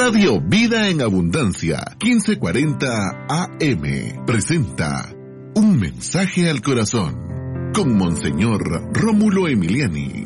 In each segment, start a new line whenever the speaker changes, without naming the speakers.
Radio Vida en Abundancia, 1540 AM, presenta Un Mensaje al Corazón, con Monseñor Rómulo Emiliani.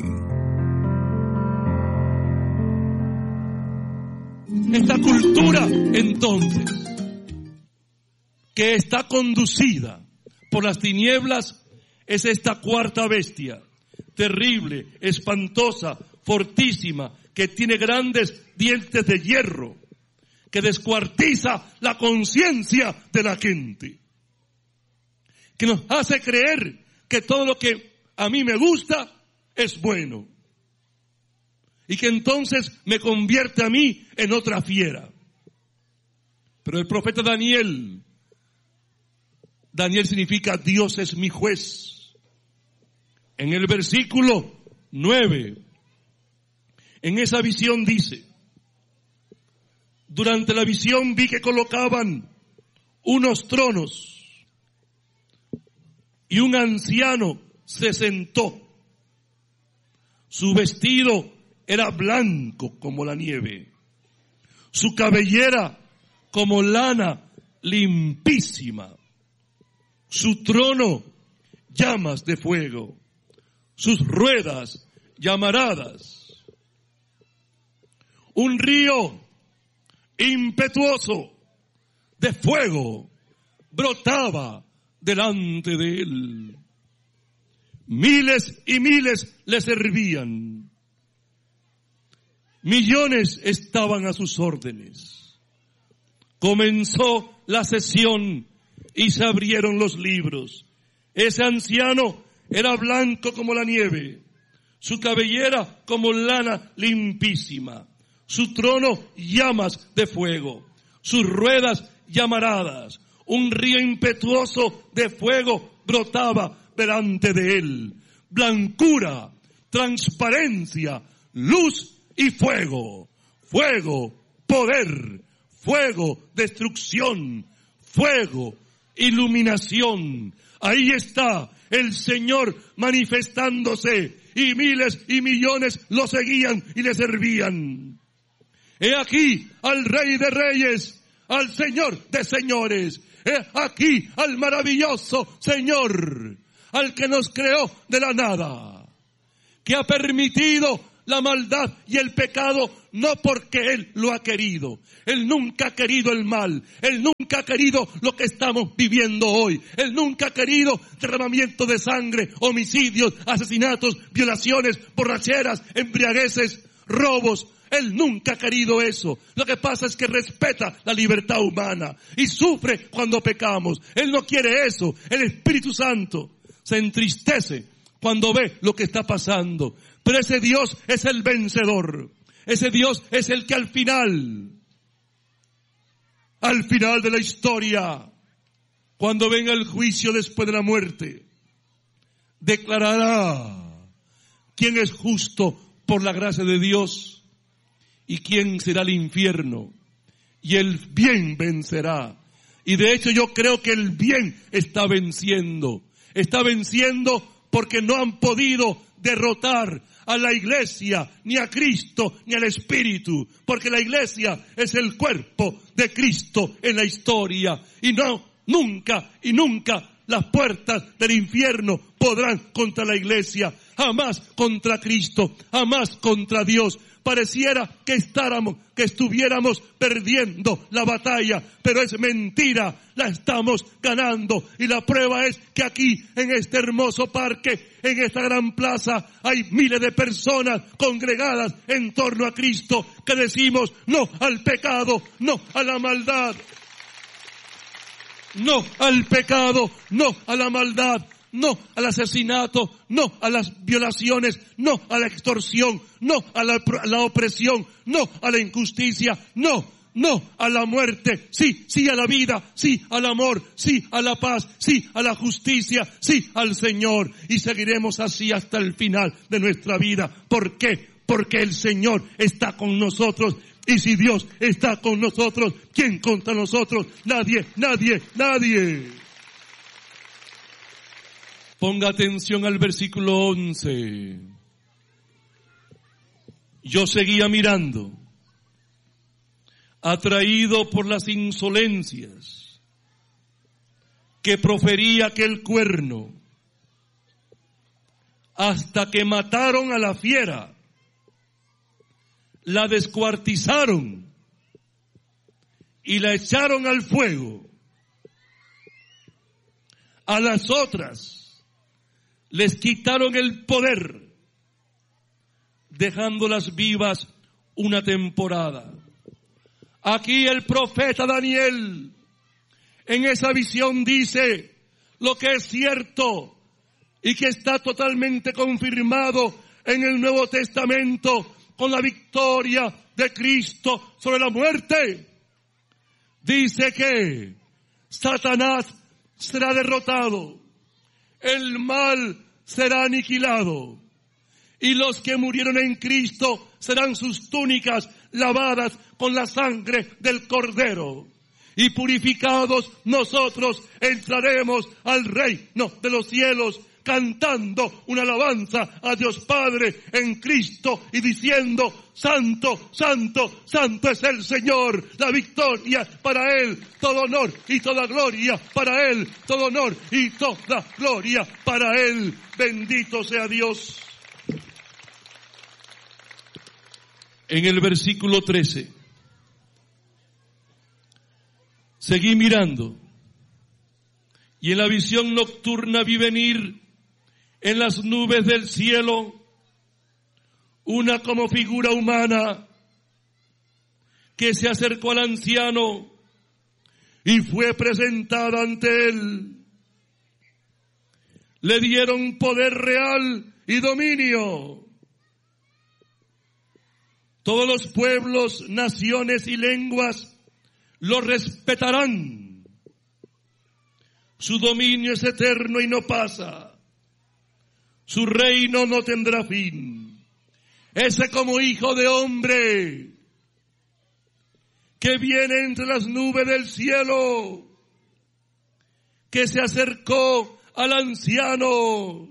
Esta cultura, entonces, que está conducida por las tinieblas, es esta cuarta bestia, terrible, espantosa, fortísima, que tiene grandes dientes de hierro, que descuartiza la conciencia de la gente, que nos hace creer que todo lo que a mí me gusta es bueno, y que entonces me convierte a mí en otra fiera. Pero el profeta Daniel significa Dios es mi juez. En el versículo 9, en esa visión dice: durante la visión vi que colocaban unos tronos y un anciano se sentó. Su vestido era blanco como la nieve, su cabellera como lana limpísima, su trono llamas de fuego, sus ruedas llamaradas. Un río impetuoso de fuego brotaba delante de él. Miles y miles le servían. Millones estaban a sus órdenes. Comenzó la sesión y se abrieron los libros. Ese anciano era blanco como la nieve, su cabellera como lana limpísima, su trono llamas de fuego, sus ruedas llamaradas. Un río impetuoso de fuego brotaba delante de él. Blancura, transparencia, luz y fuego. Fuego, poder, fuego, destrucción, fuego, iluminación. Ahí está el Señor manifestándose, y miles y millones lo seguían y le servían. He aquí al Rey de Reyes, al Señor de Señores. He aquí al maravilloso Señor, al que nos creó de la nada, que ha permitido la maldad y el pecado no porque Él lo ha querido. Él nunca ha querido el mal. Él nunca ha querido lo que estamos viviendo hoy. Él nunca ha querido derramamiento de sangre, homicidios, asesinatos, violaciones, borracheras, embriagueces, robos. Él nunca ha querido eso. Lo que pasa es que respeta la libertad humana y sufre cuando pecamos. Él no quiere eso. El Espíritu Santo se entristece cuando ve lo que está pasando. Pero ese Dios es el vencedor. Ese Dios es el que al final de la historia, cuando venga el juicio después de la muerte, declarará quién es justo por la gracia de Dios y quién será el infierno. Y el bien vencerá. Y de hecho yo creo que el bien está venciendo. Está venciendo porque no han podido derrotar a la iglesia, ni a Cristo, ni al Espíritu, porque la iglesia es el cuerpo de Cristo en la historia, y nunca las puertas del infierno podrán contra la iglesia, jamás contra Cristo, jamás contra Dios. Pareciera que estuviéramos perdiendo la batalla, pero es mentira, la estamos ganando. Y la prueba es que aquí, en este hermoso parque, en esta gran plaza, hay miles de personas congregadas en torno a Cristo, que decimos no al pecado, no a la maldad, no al pecado, no a la maldad, no al asesinato, no a las violaciones, no a la extorsión, no a la opresión, no a la injusticia, no a la muerte, sí a la vida, sí al amor, sí a la paz, sí a la justicia, sí al Señor. Y seguiremos así hasta el final de nuestra vida. ¿Por qué? Porque el Señor está con nosotros. Y si Dios está con nosotros, ¿quién contra nosotros? Nadie. Ponga atención al versículo 11. Yo seguía mirando atraído por las insolencias que profería aquel cuerno, hasta que mataron a la fiera, la descuartizaron y la echaron al fuego. A las otras les quitaron el poder, dejándolas vivas una temporada. Aquí el profeta Daniel, en esa visión, dice lo que es cierto y que está totalmente confirmado en el Nuevo Testamento con la victoria de Cristo sobre la muerte. Dice que Satanás será derrotado, el mal será aniquilado, y los que murieron en Cristo serán sus túnicas lavadas con la sangre del Cordero. Y purificados nosotros entraremos al reino de los cielos, cantando una alabanza a Dios Padre en Cristo y diciendo: Santo, Santo, Santo es el Señor. La victoria para Él, todo honor y toda gloria para Él, todo honor y toda gloria para Él. Bendito sea Dios. En el versículo 13, seguí mirando, y en la visión nocturna vi venir en las nubes del cielo una como figura humana que se acercó al anciano y fue presentada ante él. Le dieron poder real y dominio. Todos los pueblos, naciones y lenguas lo respetarán. Su dominio es eterno y no pasa. Su reino no tendrá fin. Ese como hijo de hombre que viene entre las nubes del cielo, que se acercó al anciano.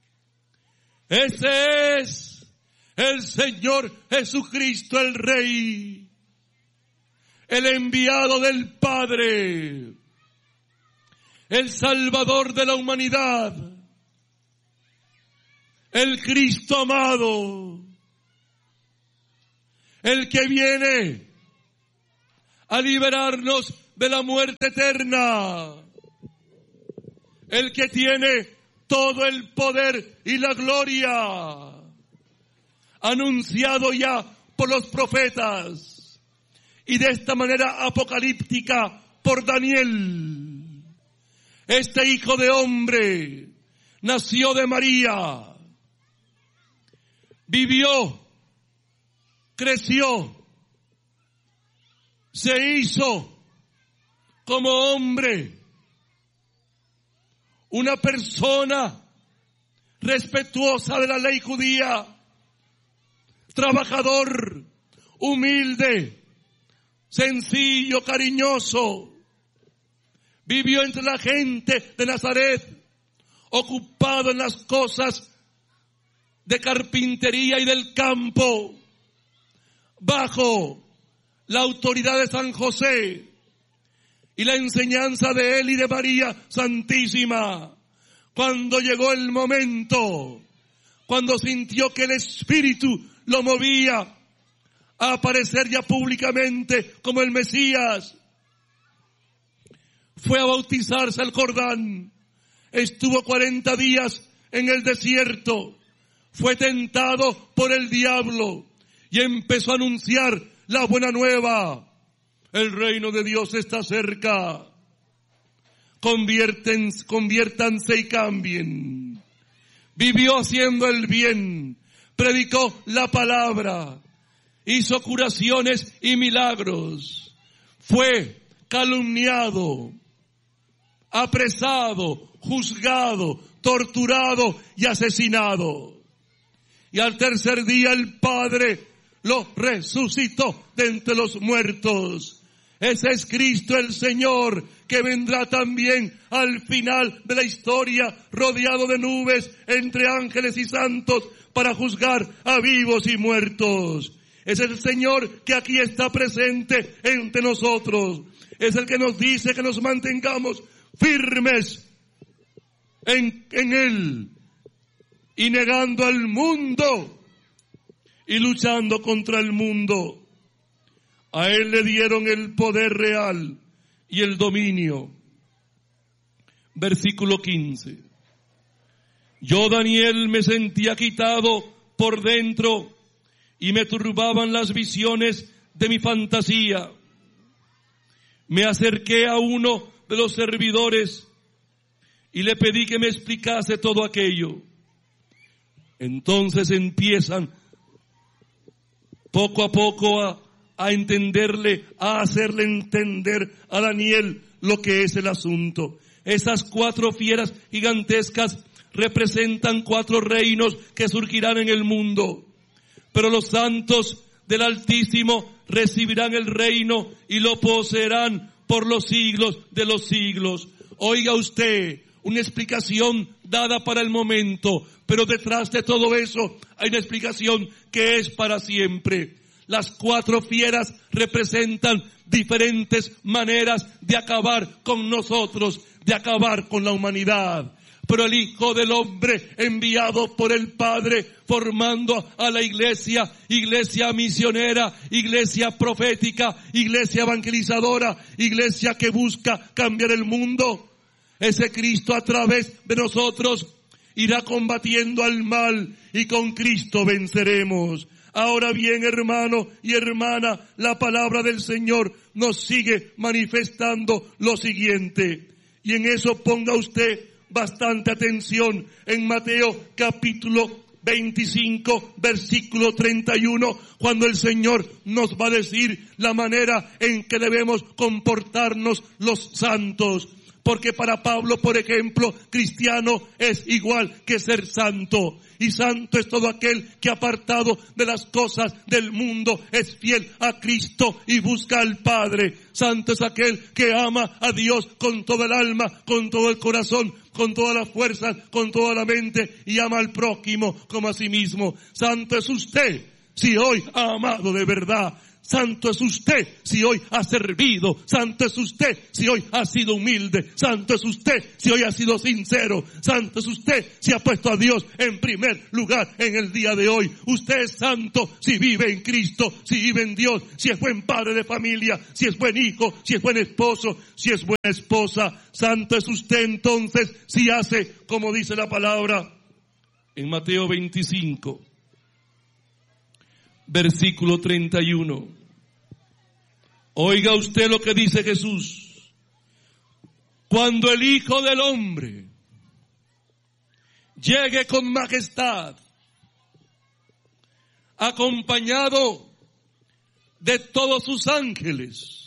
Ese es el Señor Jesucristo, el Rey, el enviado del Padre, el Salvador de la humanidad, el Cristo amado, el que viene a liberarnos de la muerte eterna, el que tiene todo el poder y la gloria, anunciado ya por los profetas y de esta manera apocalíptica por Daniel. Este hijo de hombre nació de María, vivió, creció, se hizo como hombre, una persona respetuosa de la ley judía, trabajador, humilde, sencillo, cariñoso. Vivió entre la gente de Nazaret, ocupado en las cosas de carpintería y del campo, bajo la autoridad de San José y la enseñanza de él y de María Santísima. Cuando llegó el momento, cuando sintió que el Espíritu lo movía a aparecer ya públicamente como el Mesías, fue a bautizarse al Jordán, estuvo 40 días en el desierto, fue tentado por el diablo y empezó a anunciar la buena nueva. El reino de Dios está cerca. Conviértanse y cambien. Vivió haciendo el bien, predicó la palabra, hizo curaciones y milagros, fue calumniado, apresado, juzgado, torturado y asesinado. Y al tercer día el Padre lo resucitó de entre los muertos. Ese es Cristo el Señor, que vendrá también al final de la historia, rodeado de nubes, entre ángeles y santos, para juzgar a vivos y muertos. Es el Señor que aquí está presente entre nosotros. Es el que nos dice que nos mantengamos firmes en Él y negando al mundo y luchando contra el mundo. A Él le dieron el poder real y el dominio. Versículo 15. Yo, Daniel, me sentía agitado por dentro y me turbaban las visiones de mi fantasía. Me acerqué a uno de los servidores y le pedí que me explicase todo aquello. Entonces empiezan poco a poco a entenderle, a hacerle entender a Daniel lo que es el asunto. Esas 4 fieras gigantescas representan 4 reinos que surgirán en el mundo. Pero los santos del Altísimo recibirán el reino y lo poseerán por los siglos de los siglos. Oiga usted, una explicación dada para el momento, pero detrás de todo eso hay una explicación que es para siempre. Las 4 fieras representan diferentes maneras de acabar con nosotros, de acabar con la humanidad. Pero el Hijo del Hombre, enviado por el Padre, formando a la iglesia misionera, iglesia profética, iglesia evangelizadora, iglesia que busca cambiar el mundo. Ese Cristo a través de nosotros irá combatiendo al mal y con Cristo venceremos. Ahora bien, hermano y hermana, la palabra del Señor nos sigue manifestando lo siguiente. Y en eso ponga usted bastante atención. En Mateo capítulo 25, versículo 31, cuando el Señor nos va a decir la manera en que debemos comportarnos los santos. Porque para Pablo, por ejemplo, cristiano es igual que ser santo. Y santo es todo aquel que, apartado de las cosas del mundo, es fiel a Cristo y busca al Padre. Santo es aquel que ama a Dios con todo el alma, con todo el corazón, con todas las fuerzas, con toda la mente, y ama al prójimo como a sí mismo. Santo es usted si hoy ha amado de verdad. Santo es usted si hoy ha servido. Santo es usted si hoy ha sido humilde. Santo es usted si hoy ha sido sincero. Santo es usted si ha puesto a Dios en primer lugar en el día de hoy. Usted es santo si vive en Cristo, si vive en Dios, si es buen padre de familia, si es buen hijo, si es buen esposo, si es buena esposa. Santo es usted entonces si hace como dice la palabra en Mateo 25. Versículo 31. Oiga usted lo que dice Jesús. Cuando el Hijo del Hombre llegue con majestad, acompañado de todos sus ángeles,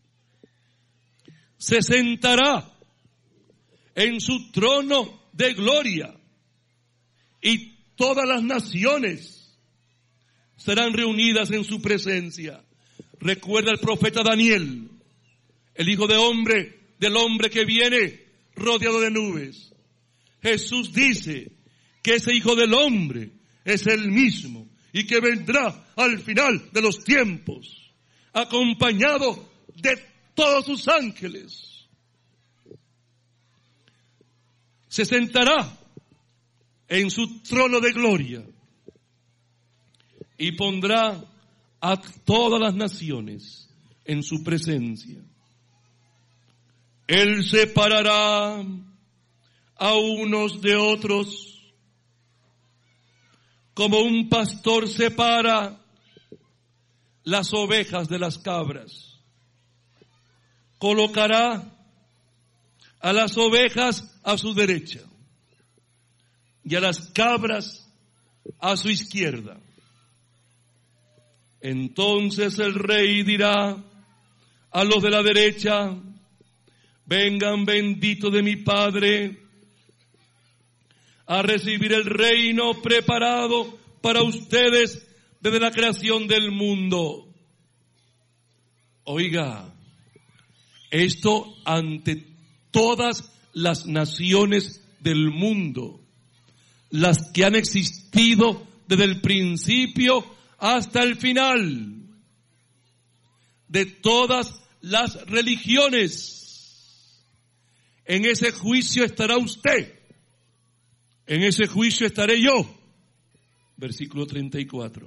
se sentará en su trono de gloria y todas las naciones serán reunidas en su presencia. Recuerda el profeta Daniel, el Hijo del hombre que viene rodeado de nubes. Jesús dice que ese Hijo del Hombre es el mismo y que vendrá al final de los tiempos, acompañado de todos sus ángeles. Se sentará en su trono de gloria y pondrá a todas las naciones en su presencia. Él separará a unos de otros, como un pastor separa las ovejas de las cabras. Colocará a las ovejas a su derecha y a las cabras a su izquierda. Entonces el rey dirá a los de la derecha: vengan benditos de mi Padre a recibir el reino preparado para ustedes desde la creación del mundo. Oiga, esto ante todas las naciones del mundo, las que han existido desde el principio hasta el final de todas las religiones. En ese juicio estará usted. En ese juicio estaré yo. Versículo 34.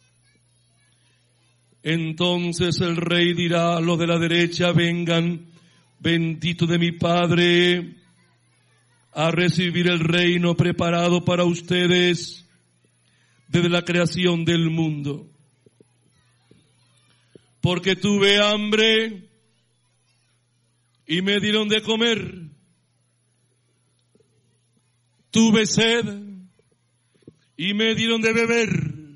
Entonces el rey dirá a los de la derecha: vengan, bendito de mi Padre, a recibir el reino preparado para ustedes desde la creación del mundo. Porque tuve hambre y me dieron de comer. Tuve sed y me dieron de beber.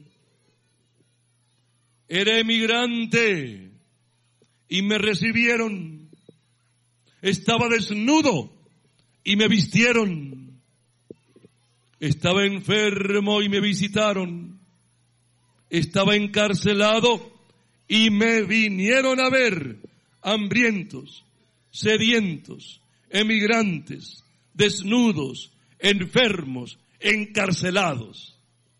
Era emigrante y me recibieron. Estaba desnudo y me vistieron. Estaba enfermo y me visitaron. Estaba encarcelado y me vinieron a ver. Hambrientos, sedientos, emigrantes, desnudos, enfermos, encarcelados.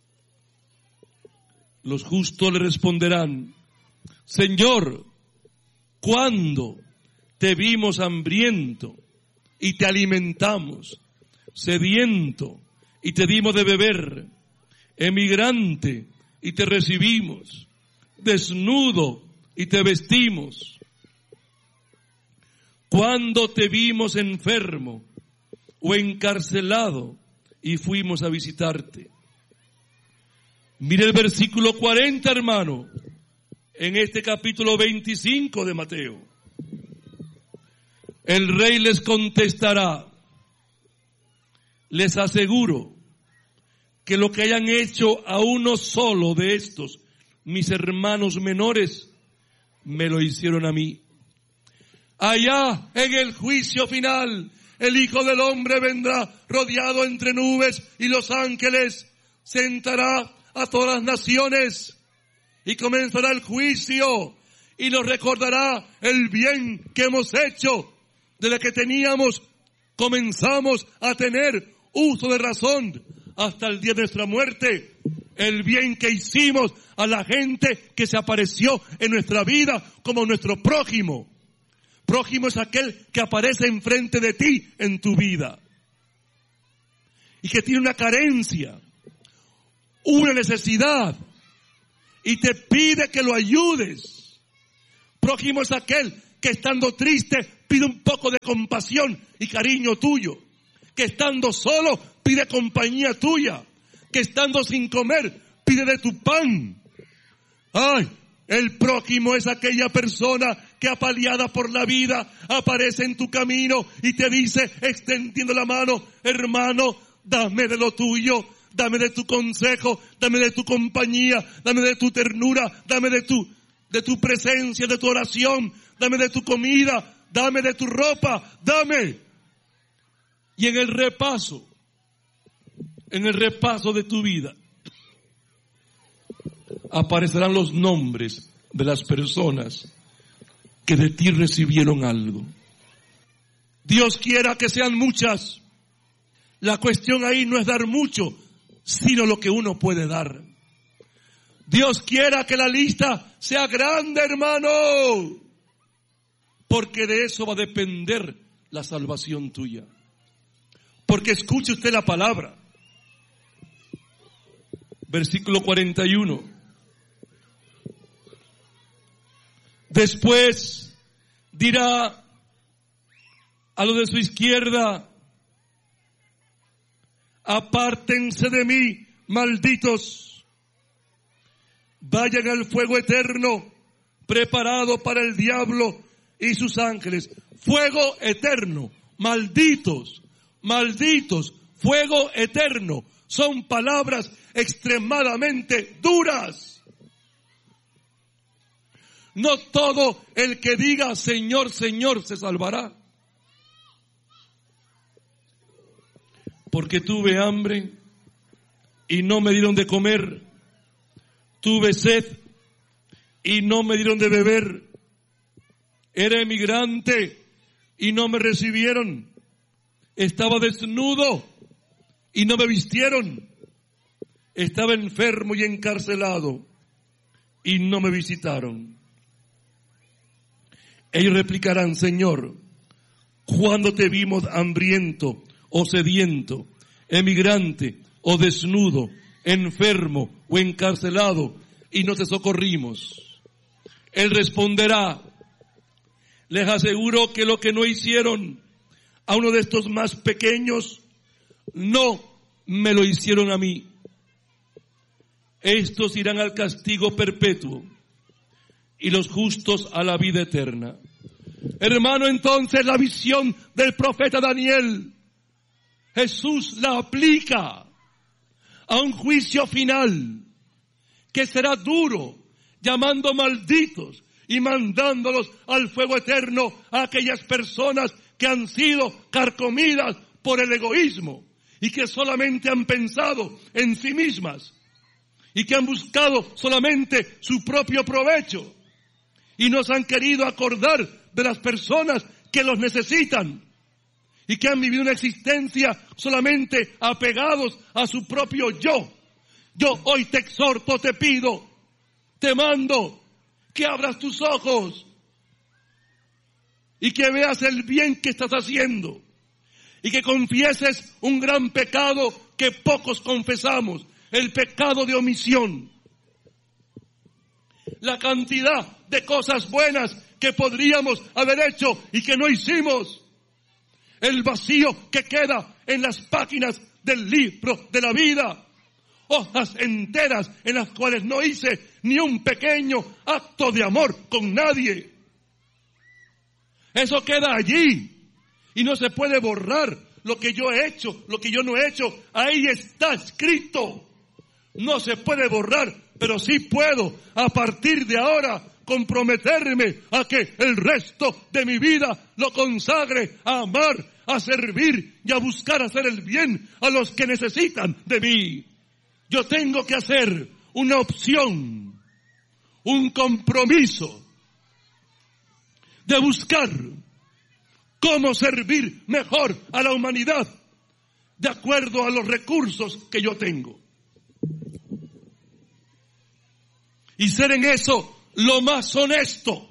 Los justos le responderán: Señor, ¿cuándo te vimos hambriento y te alimentamos, sediento y te dimos de beber, emigrante y te recibimos, desnudo y te vestimos? ¿Cuándo te vimos enfermo o encarcelado y fuimos a visitarte? Mire el versículo 40, hermano, en este capítulo 25 de Mateo. El rey les contestará: les aseguro que lo que hayan hecho a uno solo de estos, mis hermanos menores, me lo hicieron a mí. Allá en el juicio final, el Hijo del Hombre vendrá rodeado entre nubes y los ángeles sentará a todas las naciones y comenzará el juicio y nos recordará el bien que hemos hecho. Desde que comenzamos a tener uso de razón hasta el día de nuestra muerte. El bien que hicimos a la gente que se apareció en nuestra vida como nuestro prójimo. Prójimo es aquel que aparece enfrente de ti en tu vida y que tiene una carencia, una necesidad y te pide que lo ayudes. Prójimo es aquel que estando triste pide un poco de compasión y cariño tuyo, que estando solo pide compañía tuya, que estando sin comer pide de tu pan. Ay, el prójimo es aquella persona que apaleada por la vida aparece en tu camino y te dice, extendiendo la mano: hermano, dame de lo tuyo, dame de tu consejo, dame de tu compañía, dame de tu ternura, dame de tu presencia, de tu oración, dame de tu comida, dame de tu ropa, dame. Y en el repaso de tu vida, aparecerán los nombres de las personas que de ti recibieron algo. Dios quiera que sean muchas. La cuestión ahí no es dar mucho, sino lo que uno puede dar. Dios quiera que la lista sea grande, hermano, porque de eso va a depender la salvación tuya. Porque escuche usted la palabra. Versículo 41. Después dirá a los de su izquierda: apártense de mí, malditos, vayan al fuego eterno preparado para el diablo y sus ángeles. Fuego eterno, malditos, malditos, fuego eterno. Son palabras extremadamente duras. No todo el que diga Señor, Señor se salvará. Porque tuve hambre y no me dieron de comer. Tuve sed y no me dieron de beber. Era emigrante y no me recibieron. Estaba desnudo y no me vistieron. Estaba enfermo y encarcelado y no me visitaron. Ellos replicarán: Señor, ¿cuándo te vimos hambriento o sediento, emigrante o desnudo, enfermo o encarcelado, y no te socorrimos? Él responderá: les aseguro que lo que no hicieron a uno de estos más pequeños, no me lo hicieron a mí. Estos irán al castigo perpetuo y los justos a la vida eterna. Hermano, entonces la visión del profeta Daniel, Jesús la aplica a un juicio final que será duro, llamando malditos y mandándolos al fuego eterno a aquellas personas que han sido carcomidas por el egoísmo y que solamente han pensado en sí mismas y que han buscado solamente su propio provecho y no se han querido acordar de las personas que los necesitan y que han vivido una existencia solamente apegados a su propio yo. Yo hoy te exhorto, te pido, te mando que abras tus ojos y que veas el bien que estás haciendo y que confieses un gran pecado que pocos confesamos, el pecado de omisión. La cantidad de cosas buenas que podríamos haber hecho y que no hicimos. El vacío que queda en las páginas del libro de la vida. Hojas enteras en las cuales no hice ni un pequeño acto de amor con nadie. Eso queda allí y no se puede borrar. Lo que yo he hecho, lo que yo no he hecho, ahí está escrito. No se puede borrar, pero sí puedo a partir de ahora comprometerme a que el resto de mi vida lo consagre a amar, a servir y a buscar hacer el bien a los que necesitan de mí. Yo tengo que hacer una opción, un compromiso de buscar cómo servir mejor a la humanidad de acuerdo a los recursos que yo tengo. Y ser en eso lo más honesto,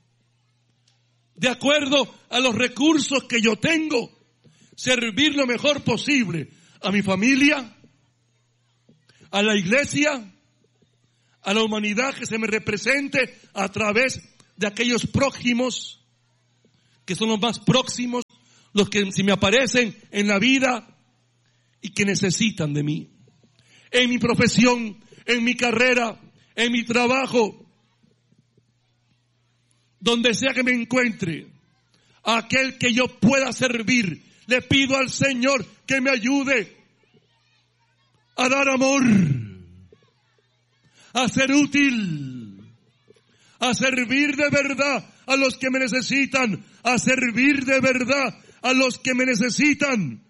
de acuerdo a los recursos que yo tengo, servir lo mejor posible a mi familia, a la iglesia, a la humanidad que se me represente a través de aquellos prójimos que son los más próximos, los que se me aparecen en la vida y que necesitan de mí. En mi profesión, en mi carrera, en mi trabajo, donde sea que me encuentre, a aquel que yo pueda servir, le pido al Señor que me ayude a dar amor, a ser útil, a servir de verdad a los que me necesitan, a servir de verdad a los que me necesitan.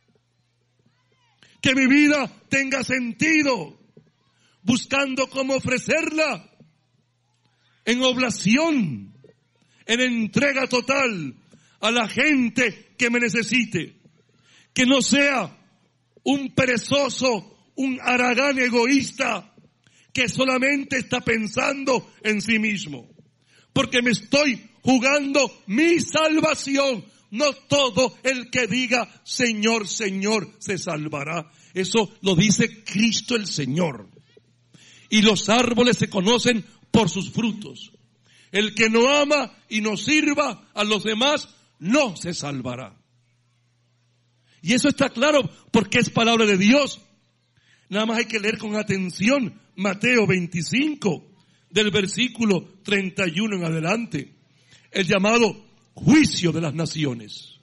Que mi vida tenga sentido, buscando cómo ofrecerla en oblación, en entrega total a la gente que me necesite. Que no sea un perezoso, un haragán egoísta que solamente está pensando en sí mismo. Porque me estoy jugando mi salvación. No todo el que diga Señor, Señor se salvará. Eso lo dice Cristo el Señor. Y los árboles se conocen por sus frutos. El que no ama y no sirva a los demás no se salvará. Y eso está claro porque es palabra de Dios. Nada más hay que leer con atención Mateo 25, del versículo 31 en adelante. El llamado juicio de las naciones.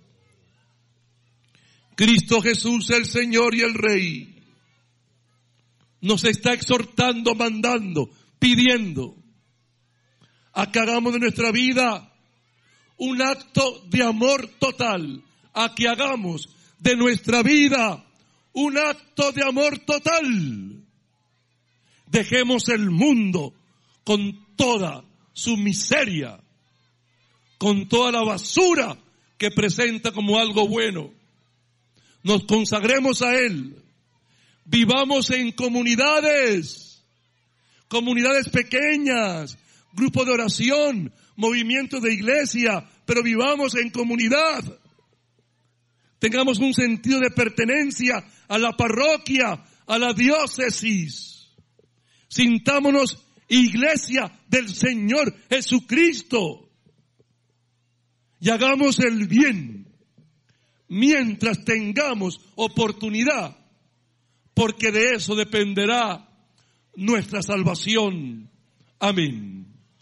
Cristo Jesús, el Señor y el Rey, nos está exhortando, mandando, pidiendo a que hagamos de nuestra vida un acto de amor total, a que hagamos de nuestra vida un acto de amor total. Dejemos el mundo con toda su miseria, con toda la basura que presenta como algo bueno. Nos consagremos a Él. Vivamos en comunidades comunidades pequeñas, grupos de oración, movimientos de iglesia, pero vivamos en comunidad. Tengamos un sentido de pertenencia a la parroquia, a la diócesis. Sintámonos iglesia del Señor Jesucristo. Y hagamos el bien mientras tengamos oportunidad, porque de eso dependerá nuestra salvación. Amén.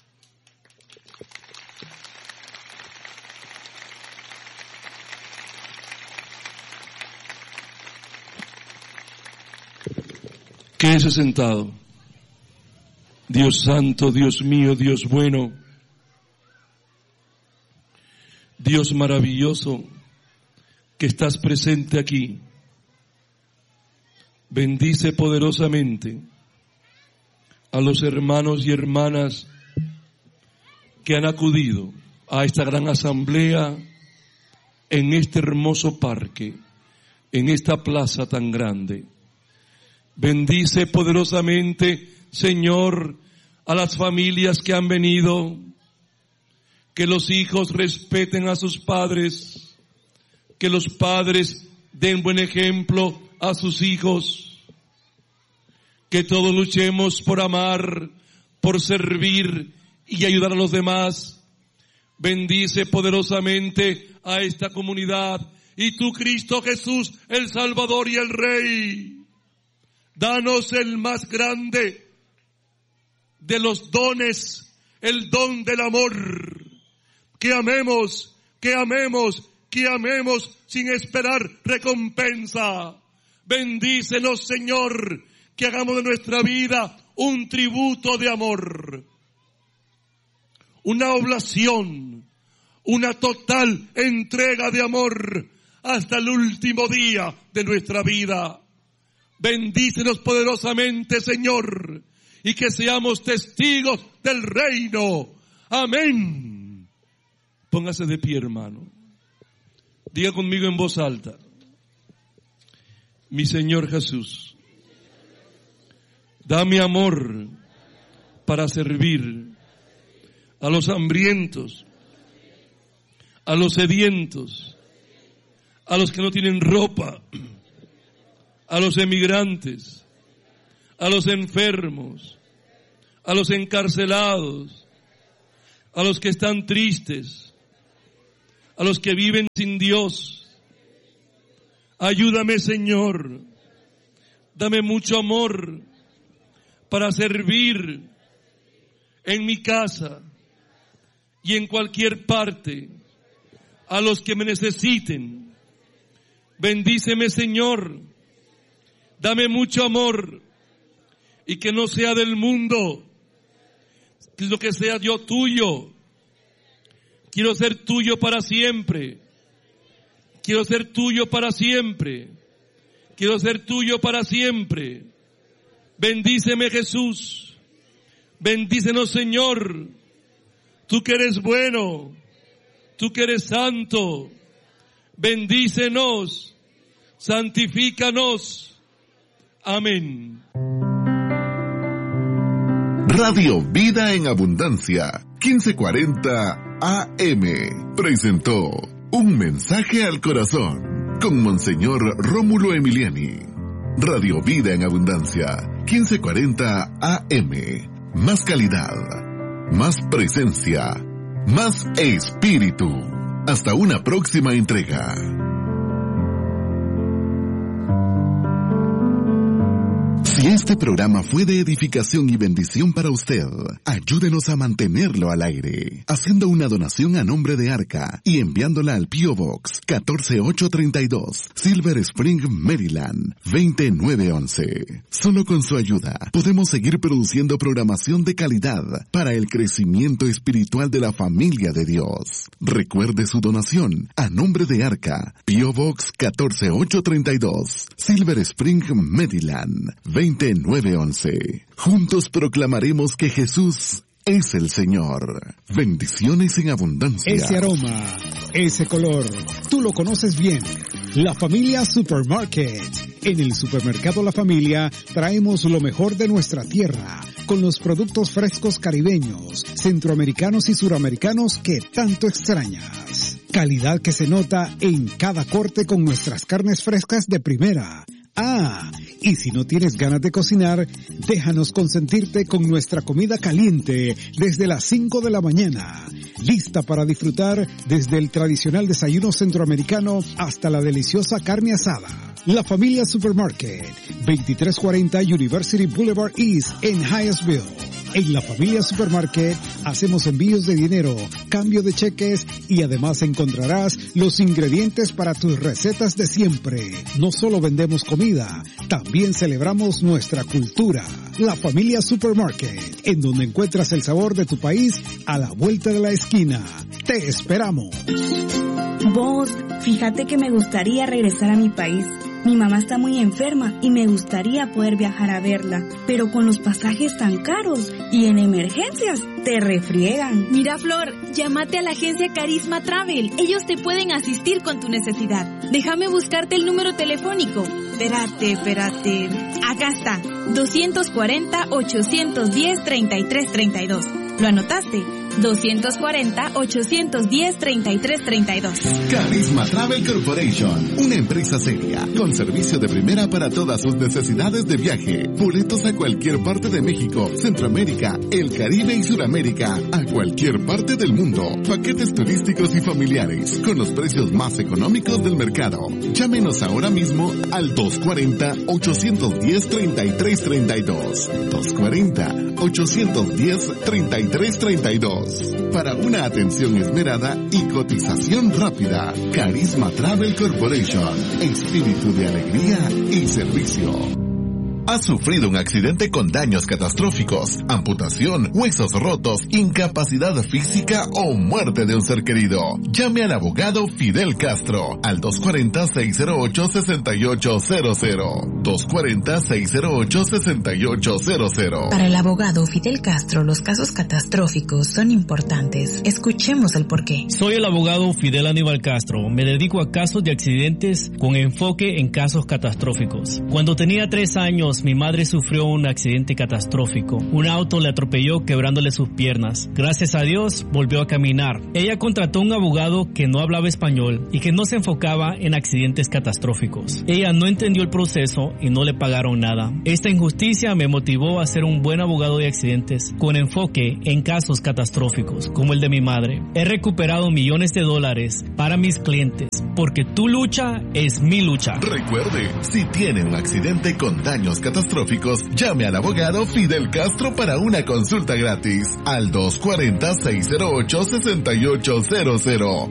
Quédese sentado. Dios santo, Dios mío, Dios bueno, Dios maravilloso, que estás presente aquí. Bendice poderosamente a los hermanos y hermanas que han acudido a esta gran asamblea en este hermoso parque, en esta plaza tan grande. Bendice poderosamente, Señor, a las familias que han venido, que los hijos respeten a sus padres, que los padres den buen ejemplo a sus hijos, que todos luchemos por amar, por servir y ayudar a los demás. Bendice poderosamente a esta comunidad y tú, Cristo Jesús, el Salvador y el Rey. Danos el más grande de los dones, el don del amor. Que amemos, que amemos, que amemos sin esperar recompensa. Bendícenos, Señor, que hagamos de nuestra vida un tributo de amor. Una oblación, una total entrega de amor hasta el último día de nuestra vida. Bendícenos poderosamente, Señor, y que seamos testigos del reino. Amén. Póngase de pie, hermano. Diga conmigo en voz alta: mi Señor Jesús, dame amor para servir a los hambrientos, a los sedientos, a los que no tienen ropa, a los emigrantes, a los enfermos, a los encarcelados, a los que están tristes, a los que viven sin Dios. Ayúdame, Señor, dame mucho amor para servir en mi casa y en cualquier parte a los que me necesiten. Bendíceme, Señor. Dame mucho amor y que no sea del mundo, sino que sea yo tuyo. Quiero ser tuyo para siempre. Quiero ser tuyo para siempre. Quiero ser tuyo para siempre. Bendíceme, Jesús. Bendícenos, Señor. Tú que eres bueno. Tú que eres santo. Bendícenos. Santifícanos. Amén.
Radio Vida en Abundancia, 1540 AM, presentó Un Mensaje al Corazón, con Monseñor Rómulo Emiliani. Radio Vida en Abundancia, 1540 AM, más calidad, más presencia, más espíritu. Hasta una próxima entrega. Si este programa fue de edificación y bendición para usted, ayúdenos a mantenerlo al aire, haciendo una donación a nombre de Arca y enviándola al P.O. Box 14832, Silver Spring, Maryland, 20911. Solo con su ayuda podemos seguir produciendo programación de calidad para el crecimiento espiritual de la familia de Dios. Recuerde su donación a nombre de Arca, P.O. Box 14832, Silver Spring, Maryland, 20911. Juntos proclamaremos que Jesús es el Señor. Bendiciones en abundancia.
Ese aroma, ese color, tú lo conoces bien. La Familia Supermarket. En el supermercado La Familia traemos lo mejor de nuestra tierra, con los productos frescos caribeños, centroamericanos y suramericanos que tanto extrañas. Calidad que se nota en cada corte con nuestras carnes frescas de primera. Ah, y si no tienes ganas de cocinar, déjanos consentirte con nuestra comida caliente desde las 5 de la mañana. Lista para disfrutar desde el tradicional desayuno centroamericano hasta la deliciosa carne asada. La Familia Supermarket, 2340 University Boulevard East en Hyattsville. En La Familia Supermarket hacemos envíos de dinero, cambio de cheques y además encontrarás los ingredientes para tus recetas de siempre. No solo vendemos comida, también celebramos nuestra cultura. La Familia Supermarket, en donde encuentras el sabor de tu país a la vuelta de la esquina. ¡Te esperamos!
Vos, fíjate que me gustaría regresar a mi país. Mi mamá está muy enferma y me gustaría poder viajar a verla, pero con los pasajes tan caros y en emergencias te refriegan.
Mira, Flor, llámate a la agencia Carisma Travel. Ellos te pueden asistir con tu necesidad. Déjame buscarte el número telefónico. Espérate. Acá está, 240-810-3332. ¿Lo anotaste? 240-810-3332.
Carisma Travel Corporation, una empresa seria, con servicio de primera para todas sus necesidades de viaje. Boletos a cualquier parte de México, Centroamérica, el Caribe y Suramérica, a cualquier parte del mundo. Paquetes turísticos y familiares, con los precios más económicos del mercado. Llámenos ahora mismo al 240-810-3332. 240-810-3332. Para una atención esmerada y cotización rápida. Carisma Travel Corporation. Espíritu de alegría y servicio. ¿Has sufrido un accidente con daños catastróficos, amputación, huesos rotos, incapacidad física o muerte de un ser querido? Llame al abogado Fidel Castro al 240-608-6800. 240-608-6800.
Para el abogado Fidel Castro, los casos catastróficos son importantes. Escuchemos el porqué.
Soy el abogado Fidel Aníbal Castro. Me dedico a casos de accidentes con enfoque en casos catastróficos. Cuando tenía 3 años, mi madre sufrió un accidente catastrófico. Un auto le atropelló quebrándole sus piernas. Gracias a Dios, volvió a caminar. Ella contrató un abogado que no hablaba español y que no se enfocaba en accidentes catastróficos. Ella no entendió el proceso y no le pagaron nada. Esta injusticia me motivó a ser un buen abogado de accidentes con enfoque en casos catastróficos, como el de mi madre. He recuperado millones de dólares para mis clientes, porque tu lucha es mi lucha.
Recuerde, si tiene un accidente con daños catastróficos, llame al abogado Fidel Castro para una consulta gratis al 240-608-6800.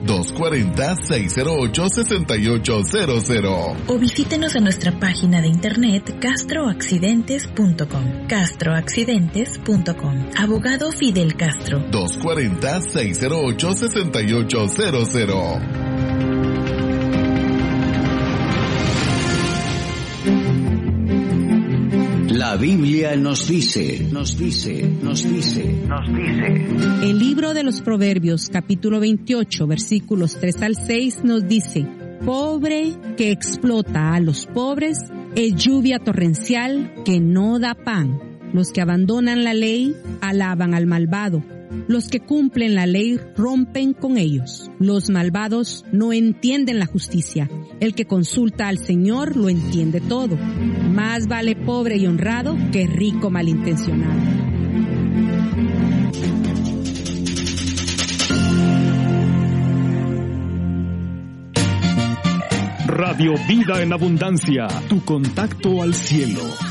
240-608-6800.
O visítenos en nuestra página de internet castroaccidentes.com. castroaccidentes.com. Abogado Fidel Castro.
240-608-6800.
La Biblia nos dice.
El libro de los Proverbios, capítulo 28, versículos 3 al 6, nos dice: pobre que explota a los pobres es lluvia torrencial que no da pan. Los que abandonan la ley alaban al malvado. Los que cumplen la ley rompen con ellos. Los malvados no entienden la justicia. El que consulta al Señor lo entiende todo. Más vale pobre y honrado que rico malintencionado.
Radio Vida en Abundancia, tu contacto al cielo.